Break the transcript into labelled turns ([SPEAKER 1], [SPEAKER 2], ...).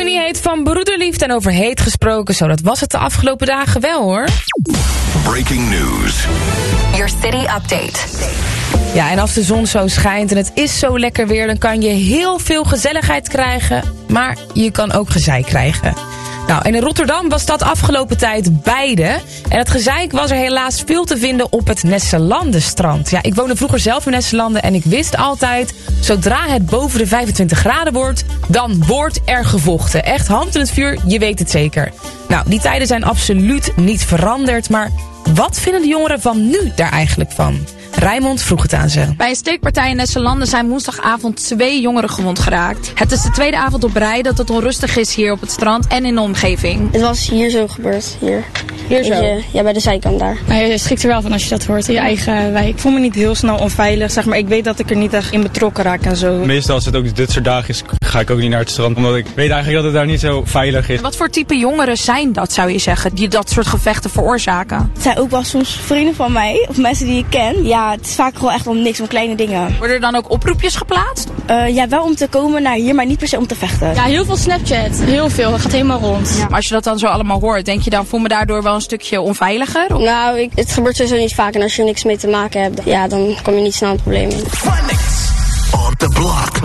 [SPEAKER 1] Queenie heet van broederliefde en over heet gesproken. Zo, dat was het de afgelopen dagen wel hoor.
[SPEAKER 2] Breaking news.
[SPEAKER 3] Your city update.
[SPEAKER 1] Ja, en als de zon zo schijnt en het is zo lekker weer, dan kan je heel veel gezelligheid krijgen. Maar je kan ook gezeik krijgen. Nou, en in Rotterdam was dat afgelopen tijd beide. En het gezeik was er helaas veel te vinden op het Nesselandenstrand. Ja, ik woonde vroeger zelf in Nesselanden en ik wist altijd, zodra het boven de 25 graden wordt, dan wordt er gevochten. Echt hand in het vuur, je weet het zeker. Nou, die tijden zijn absoluut niet veranderd, maar wat vinden de jongeren van nu daar eigenlijk van? Rijmond vroeg het aan ze.
[SPEAKER 4] Bij een steekpartij in Nesselanden zijn woensdagavond 2 jongeren gewond geraakt. Het is de tweede avond op rij dat het onrustig is hier op het strand en in de omgeving.
[SPEAKER 5] Het was hier zo gebeurd, hier.
[SPEAKER 6] Hier zo?
[SPEAKER 5] Ja, bij de zijkant daar.
[SPEAKER 6] Nou, je schrikt er wel van als je dat hoort in je eigen wijk. Ik voel me niet heel snel onveilig, zeg maar. Ik weet dat ik er niet echt in betrokken raak en zo.
[SPEAKER 7] Meestal als het ook dit soort dagen is, ga ik ook niet naar het strand. Omdat ik weet eigenlijk dat het daar niet zo veilig is.
[SPEAKER 4] Wat voor type jongeren zijn dat, zou je zeggen, die dat soort gevechten veroorzaken?
[SPEAKER 5] Het zijn ook wel soms vrienden van mij, of mensen die ik ken. Ja, het is vaak gewoon echt om niks, om kleine dingen.
[SPEAKER 4] Worden er dan ook oproepjes geplaatst?
[SPEAKER 5] Ja, wel om te komen naar hier, maar niet per se om te vechten.
[SPEAKER 6] Ja, heel veel Snapchat. Heel veel. Het gaat helemaal rond.
[SPEAKER 4] Ja. Maar als je dat dan zo allemaal hoort, denk je dan, voel me daardoor wel een stukje onveiliger?
[SPEAKER 5] Nou, het gebeurt sowieso niet vaak. En als je er niks mee te maken hebt, ja, dan kom je niet snel in problemen.
[SPEAKER 2] Phonics on the block.